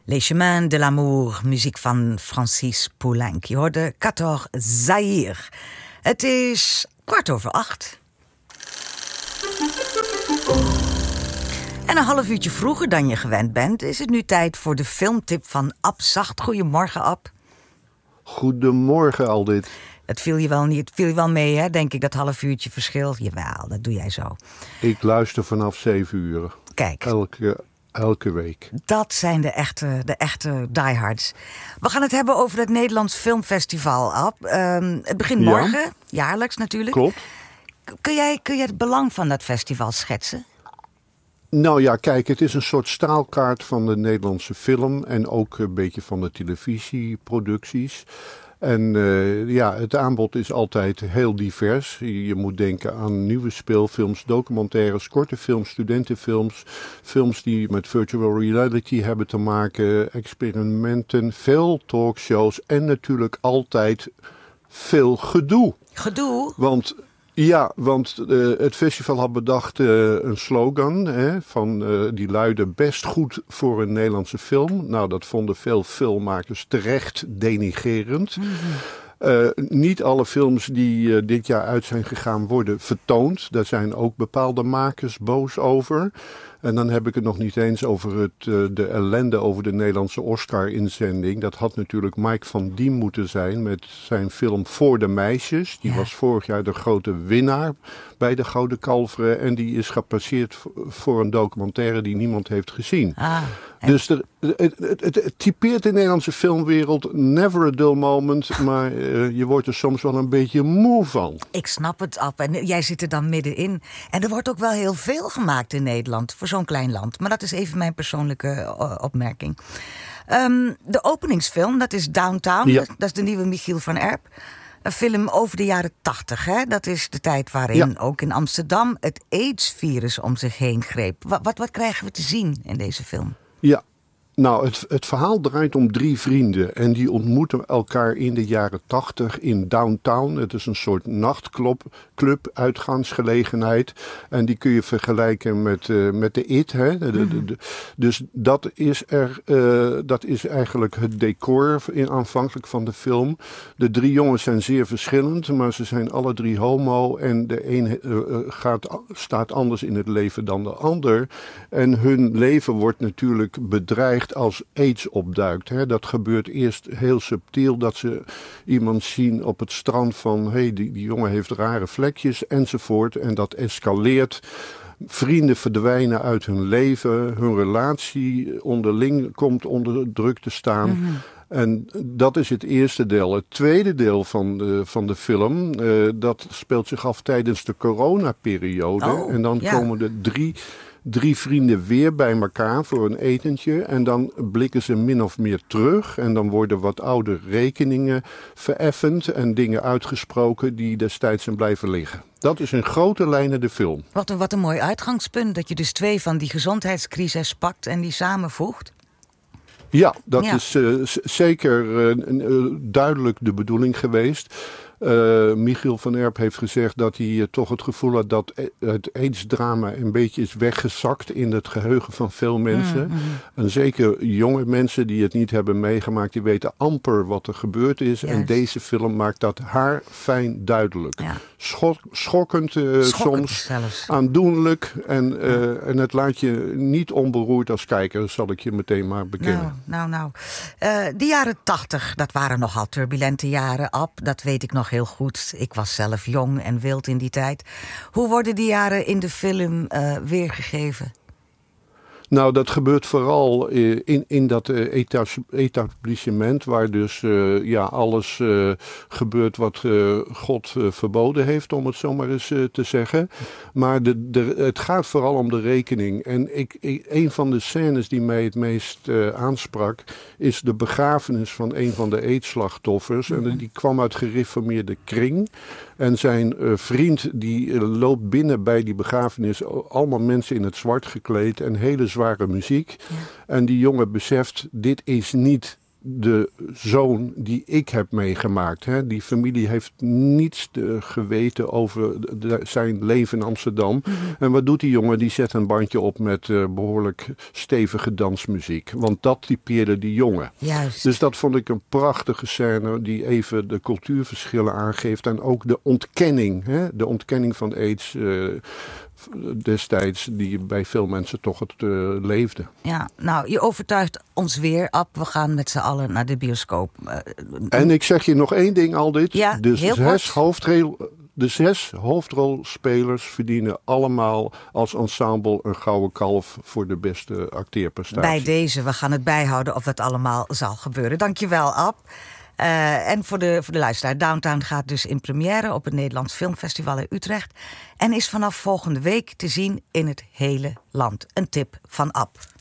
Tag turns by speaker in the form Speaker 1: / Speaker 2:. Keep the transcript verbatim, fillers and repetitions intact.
Speaker 1: Les Chemins de l'Amour, muziek van Francis Poulenc. Je hoorde Quator Zaïre. Het is kwart over acht. En een half uurtje vroeger dan je gewend bent, is het nu tijd voor de filmtip van Ab Zacht. Goedemorgen, Ab.
Speaker 2: Goedemorgen, Aldit.
Speaker 1: Het viel je wel niet, het viel je wel mee, hè? Denk ik, dat half uurtje verschil. Jawel, dat doe jij zo.
Speaker 2: Ik luister vanaf zeven uur.
Speaker 1: Kijk.
Speaker 2: Elke, elke week.
Speaker 1: Dat zijn de echte, de echte diehards. We gaan het hebben over het Nederlands Filmfestival, Ab. Um, het begint morgen, ja. Jaarlijks natuurlijk.
Speaker 2: Klopt.
Speaker 1: Kun jij, kun jij het belang van dat festival schetsen?
Speaker 2: Nou ja, kijk, het is een soort staalkaart van de Nederlandse film en ook een beetje van de televisieproducties. En uh, ja, het aanbod is altijd heel divers. Je, je moet denken aan nieuwe speelfilms, documentaires, korte films, studentenfilms, films die met virtual reality hebben te maken, experimenten, veel talkshows en natuurlijk altijd veel gedoe.
Speaker 1: Gedoe?
Speaker 2: Want... Ja, want uh, het festival had bedacht uh, een slogan hè, van, uh, die luidde best goed voor een Nederlandse film. Nou, dat vonden veel filmmakers terecht denigrerend. Mm-hmm. Uh, niet alle films die uh, dit jaar uit zijn gegaan worden vertoond. Daar zijn ook bepaalde makers boos over. En dan heb ik het nog niet eens over het, uh, de ellende over de Nederlandse Oscar-inzending. Dat had natuurlijk Mike van Diem moeten zijn met zijn film Voor de Meisjes. Die ja. was vorig jaar de grote winnaar bij de Gouden Kalveren. En die is gepasseerd voor een documentaire die niemand heeft gezien. Ah, en... Dus er, het, het, het, het typeert de Nederlandse filmwereld. Never a dull moment. Maar uh, je wordt er soms wel een beetje moe van.
Speaker 1: Ik snap het, Ab. En jij zit er dan middenin. En er wordt ook wel heel veel gemaakt in Nederland. Voor zo'n klein land. Maar dat is even mijn persoonlijke uh, opmerking. Um, de openingsfilm, dat is Downtown. Ja. Dat, dat is de nieuwe Michiel van Erp. Een film over de jaren tachtig. Hè? Dat is de tijd waarin ja. ook in Amsterdam het AIDS-virus om zich heen greep. Wat, wat, wat krijgen we te zien in deze film?
Speaker 2: Ja. Nou, het, het verhaal draait om drie vrienden en die ontmoeten elkaar in de jaren tachtig in Downtown. Het is een soort nachtclub, club, uitgaansgelegenheid en die kun je vergelijken met, uh, met de I T. Hè? De, de, de, de, dus dat is, er, uh, dat is eigenlijk het decor in, aanvankelijk van de film. De drie jongens zijn zeer verschillend, maar ze zijn alle drie homo en de een uh, gaat, staat anders in het leven dan de ander. En hun leven wordt natuurlijk bedreigd als AIDS opduikt. Hè. Dat gebeurt eerst heel subtiel, dat ze iemand zien op het strand van, hé, hey, die, die jongen heeft rare vlekjes enzovoort. En dat escaleert. Vrienden verdwijnen uit hun leven, hun relatie onderling komt onder druk te staan. Mm-hmm. En dat is het eerste deel. Het tweede deel van de, van de film, uh, dat speelt zich af tijdens de coronaperiode. Oh, en dan ja. komen er drie... Drie vrienden weer bij elkaar voor een etentje en dan blikken ze min of meer terug en dan worden wat oude rekeningen vereffend en dingen uitgesproken die destijds zijn blijven liggen. Dat is in grote lijnen de film.
Speaker 1: Wat een, wat een mooi uitgangspunt, dat je dus twee van die gezondheidscrisis pakt en die samenvoegt.
Speaker 2: Ja, dat ja. is uh, z- zeker uh, uh, duidelijk de bedoeling geweest. Uh, Michiel van Erp heeft gezegd dat hij uh, toch het gevoel had dat het AIDS-drama een beetje is weggezakt in het geheugen van veel mensen. Mm-hmm. En zeker jonge mensen die het niet hebben meegemaakt, die weten amper wat er gebeurd is. Yes. En deze film maakt dat haarfijn duidelijk. Ja. Schok, schokkend, uh, schokkend soms, zelfs. Aandoenlijk. En, uh, ja. en het laat je niet onberoerd als kijker, zal ik je meteen maar bekennen.
Speaker 1: Nou, nou, nou. Uh, de jaren tachtig, dat waren nogal turbulente jaren, Ab. Dat weet ik nog heel goed. Ik was zelf jong en wild in die tijd. Hoe worden die jaren in de film uh, weergegeven?
Speaker 2: Nou, dat gebeurt vooral uh, in, in dat uh, etablissement waar dus uh, ja, alles uh, gebeurt wat uh, God uh, verboden heeft, om het zo maar eens uh, te zeggen. Maar de, de, het gaat vooral om de rekening. En ik, ik, een van de scènes die mij het meest uh, aansprak is de begrafenis van een van de AIDS-slachtoffers. Mm-hmm. En die kwam uit gereformeerde kring. En zijn uh, vriend die uh, loopt binnen bij die begrafenis, allemaal mensen in het zwart gekleed en hele zware muziek. Ja. En die jongen beseft, dit is niet de zoon die ik heb meegemaakt. Hè. Die familie heeft niets te geweten over de, de, zijn leven in Amsterdam. Mm-hmm. En wat doet die jongen? Die zet een bandje op met uh, behoorlijk stevige dansmuziek. Want dat typeerde die jongen.
Speaker 1: Juist.
Speaker 2: Dus dat vond ik een prachtige scène die even de cultuurverschillen aangeeft. En ook de ontkenning, hè, de ontkenning van AIDS uh, destijds, die bij veel mensen toch het uh, leefde.
Speaker 1: Ja, nou, je overtuigt ons weer, Ab. We gaan met z'n allen naar de bioscoop. Uh,
Speaker 2: en ik zeg je nog één ding, Aldit.
Speaker 1: Ja,
Speaker 2: de,
Speaker 1: heel
Speaker 2: zes
Speaker 1: kort.
Speaker 2: hoofdrol, de zes hoofdrolspelers verdienen allemaal als ensemble een gouden kalf voor de beste acteerprestatie.
Speaker 1: Bij deze, we gaan het bijhouden of dat allemaal zal gebeuren. Dankjewel, Ab. Uh, en voor de, voor de luisteraar, Downtown gaat dus in première op het Nederlands Filmfestival in Utrecht. En is vanaf volgende week te zien in het hele land. Een tip van Ab.